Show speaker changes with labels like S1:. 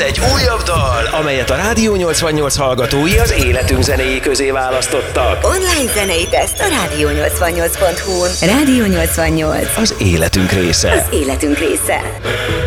S1: egy újabb dal, amelyet a Rádió 88 hallgatói az életünk zenéi közé választottak.
S2: Online zenei teszt a rádió88.hu-n. Rádió 88.
S1: Az életünk része.
S2: Az életünk része.